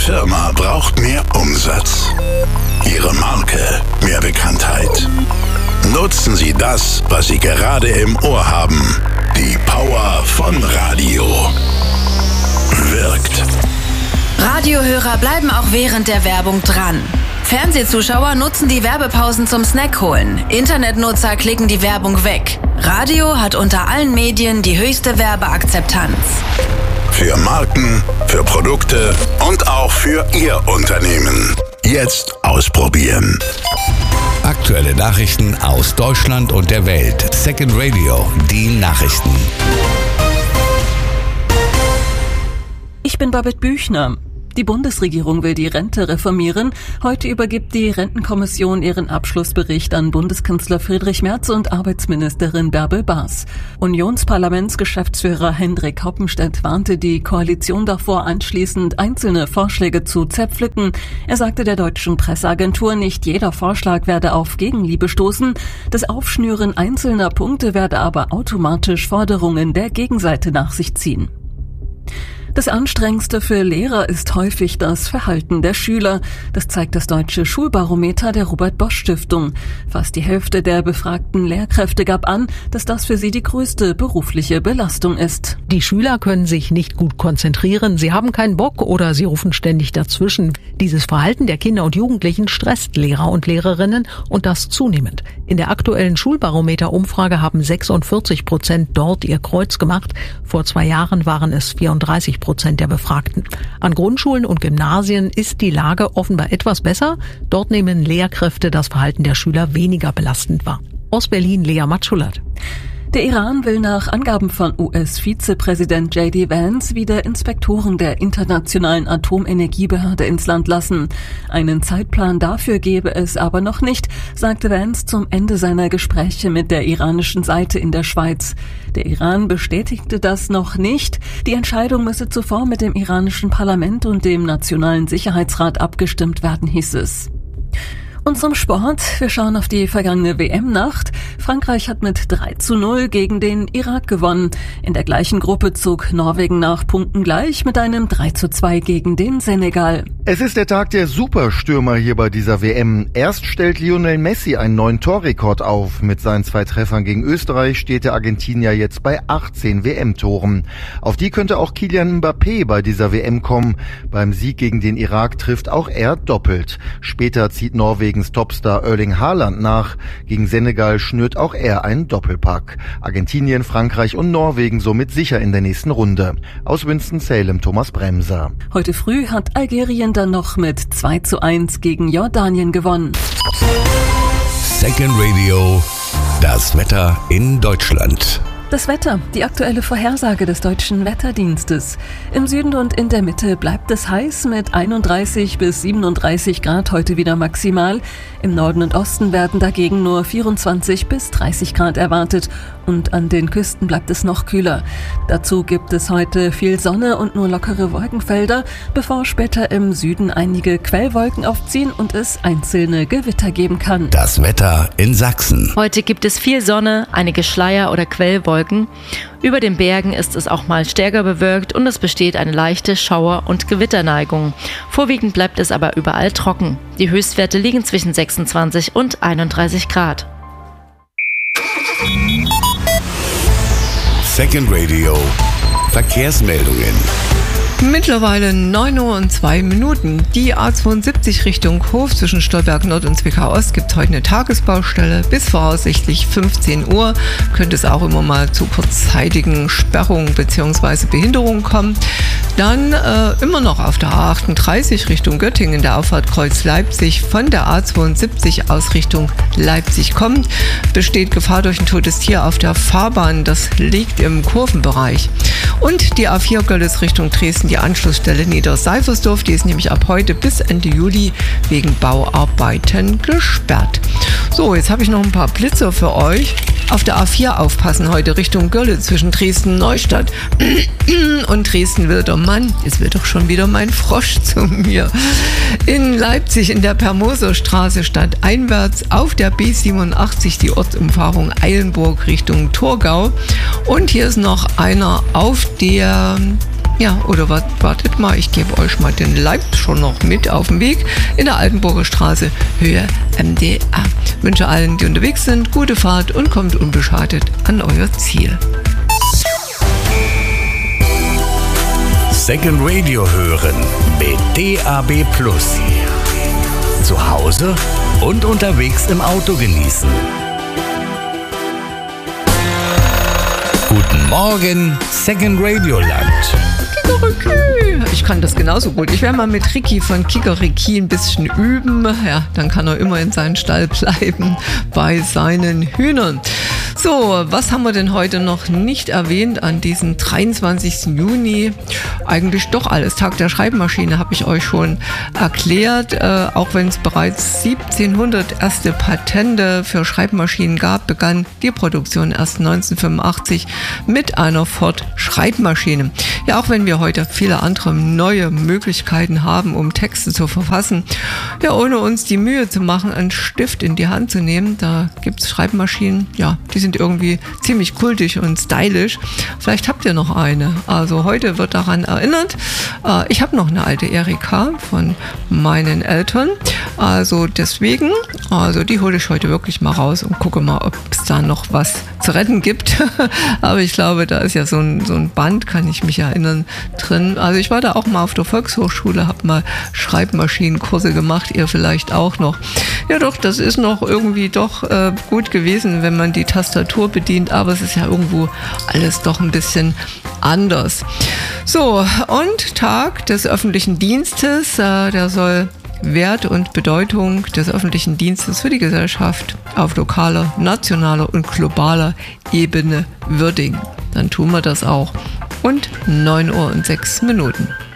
Firma braucht mehr Umsatz. Ihre Marke mehr Bekanntheit. Nutzen Sie das, was Sie gerade im Ohr haben. Die Power von Radio. Wirkt. Radiohörer bleiben auch während der Werbung dran. Fernsehzuschauer nutzen die Werbepausen zum Snack holen. Internetnutzer klicken die Werbung weg. Radio hat unter allen Medien die höchste Werbeakzeptanz. Für Marken, für Produkte und auch für Ihr Unternehmen. Jetzt ausprobieren. Aktuelle Nachrichten aus Deutschland und der Welt. Second Radio, die Nachrichten. Ich bin Babette Büchner. Die Bundesregierung will die Rente reformieren. Heute übergibt die Rentenkommission ihren Abschlussbericht an Bundeskanzler Friedrich Merz und Arbeitsministerin Bärbel Baas. Unionsparlamentsgeschäftsführer Hendrik Hoppenstedt warnte die Koalition davor, anschließend einzelne Vorschläge zu zerpflücken. Er sagte der deutschen Presseagentur, nicht jeder Vorschlag werde auf Gegenliebe stoßen. Das Aufschnüren einzelner Punkte werde aber automatisch Forderungen der Gegenseite nach sich ziehen. Das Anstrengendste für Lehrer ist häufig das Verhalten der Schüler. Das zeigt das Deutsche Schulbarometer der Robert-Bosch-Stiftung. Fast die Hälfte der befragten Lehrkräfte gab an, dass das für sie die größte berufliche Belastung ist. Die Schüler können sich nicht gut konzentrieren, sie haben keinen Bock oder sie rufen ständig dazwischen. Dieses Verhalten der Kinder und Jugendlichen stresst Lehrer und Lehrerinnen und das zunehmend. In der aktuellen Schulbarometer-Umfrage haben 46% dort ihr Kreuz gemacht. Vor 2 Jahren waren es 34% der Befragten. An Grundschulen und Gymnasien ist die Lage offenbar etwas besser. Dort nehmen Lehrkräfte das Verhalten der Schüler weniger belastend wahr. Aus Berlin Lea Matschulat. Der Iran will nach Angaben von US-Vizepräsident J.D. Vance wieder Inspektoren der Internationalen Atomenergiebehörde ins Land lassen. Einen Zeitplan dafür gebe es aber noch nicht, sagte Vance zum Ende seiner Gespräche mit der iranischen Seite in der Schweiz. Der Iran bestätigte das noch nicht. Die Entscheidung müsse zuvor mit dem iranischen Parlament und dem Nationalen Sicherheitsrat abgestimmt werden, hieß es. Und zum Sport. Wir schauen auf die vergangene WM-Nacht. Frankreich hat mit 3:0 gegen den Irak gewonnen. In der gleichen Gruppe zog Norwegen nach Punkten gleich mit einem 3:2 gegen den Senegal. Es ist der Tag der Superstürmer hier bei dieser WM. Erst stellt Lionel Messi einen neuen Torrekord auf. Mit seinen 2 Treffern gegen Österreich steht der Argentinier jetzt bei 18 WM-Toren. Auf die könnte auch Kylian Mbappé bei dieser WM kommen. Beim Sieg gegen den Irak trifft auch er doppelt. Später zieht Norwegens Topstar Erling Haaland nach. Gegen Senegal schnürt auch er einen Doppelpack. Argentinien, Frankreich und Norwegen somit sicher in der nächsten Runde. Aus Winston-Salem Thomas Bremser. Heute früh hat Algerien dann noch mit 2:1 gegen Jordanien gewonnen. Second Radio, das Wetter in Deutschland. Das Wetter, die aktuelle Vorhersage des Deutschen Wetterdienstes. Im Süden und in der Mitte bleibt es heiß mit 31 bis 37 Grad heute wieder maximal. Im Norden und Osten werden dagegen nur 24 bis 30 Grad erwartet und an den Küsten bleibt es noch kühler. Dazu gibt es heute viel Sonne und nur lockere Wolkenfelder, bevor später im Süden einige Quellwolken aufziehen und es einzelne Gewitter geben kann. Das Wetter in Sachsen. Heute gibt es viel Sonne, einige Schleier oder Quellwolken. Über den Bergen ist es auch mal stärker bewölkt und es besteht eine leichte Schauer- und Gewitterneigung. Vorwiegend bleibt es aber überall trocken. Die Höchstwerte liegen zwischen 26 und 31 Grad. Second Radio, Verkehrsmeldungen. Mittlerweile 9:02 Uhr. Die A72 Richtung Hof zwischen Stolberg Nord und Zwickau Ost gibt heute eine Tagesbaustelle. Bis voraussichtlich 15 Uhr könnte es auch immer mal zu kurzzeitigen Sperrungen bzw. Behinderungen kommen. Dann immer noch auf der A38 Richtung Göttingen, der Auffahrt Kreuz Leipzig, von der A72 aus Richtung Leipzig kommt, besteht Gefahr durch ein totes Tier auf der Fahrbahn. Das liegt im Kurvenbereich. Und die A4 Görlitz Richtung Dresden, die Anschlussstelle Niederseifersdorf, die ist nämlich ab heute bis Ende Juli wegen Bauarbeiten gesperrt. So, jetzt habe ich noch ein paar Blitzer für euch. Auf der A4 aufpassen heute Richtung Görlitz zwischen Dresden-Neustadt und Dresden-Wildermann. Jetzt wird doch schon wieder mein Frosch zu mir. In Leipzig in der Permoserstraße stadteinwärts auf der B87 die Ortsumfahrung Eilenburg Richtung Thurgau. Und hier ist noch einer auf der Ja, oder wartet mal, ich gebe euch mal den Leib schon noch mit auf den Weg in der Altenburger Straße, Höhe MDR. Wünsche allen, die unterwegs sind, gute Fahrt und kommt unbeschadet an euer Ziel. Second Radio hören mit DAB+. Zu Hause und unterwegs im Auto genießen. Guten Morgen, Second Radio Land. Ich kann das genauso gut. Ich werde mal mit Ricky von Kikeriki ein bisschen üben. Ja, dann kann er immer in seinen Stall bleiben bei seinen Hühnern. So, was haben wir denn heute noch nicht erwähnt an diesem 23. Juni? Eigentlich doch alles. Tag der Schreibmaschine habe ich euch schon erklärt. Auch wenn es bereits 1700 erste Patente für Schreibmaschinen gab, begann die Produktion erst 1985 mit einer Ford-Schreibmaschine. Ja, auch wenn wir heute viele andere neue Möglichkeiten haben, um Texte zu verfassen, ja, ohne uns die Mühe zu machen, einen Stift in die Hand zu nehmen, da gibt es Schreibmaschinen, ja, die sind irgendwie ziemlich kultig und stylisch. Vielleicht habt ihr noch eine. Also heute wird daran erinnert. Ich habe noch eine alte Erika von meinen Eltern. Also deswegen, die hole ich heute wirklich mal raus und gucke mal, ob es da noch was zu retten gibt. Aber ich glaube, da ist ja so ein Band, kann ich mich erinnern, drin. Also ich war da auch mal auf der Volkshochschule, habe mal Schreibmaschinenkurse gemacht, ihr vielleicht auch noch. Ja doch, das ist noch irgendwie doch gut gewesen, wenn man die Tastatur bedient, aber es ist ja irgendwo alles doch ein bisschen anders. So, und Tag des öffentlichen Dienstes, der soll Wert und Bedeutung des öffentlichen Dienstes für die Gesellschaft auf lokaler, nationaler und globaler Ebene würdigen. Dann tun wir das auch. Und 9:06 Uhr.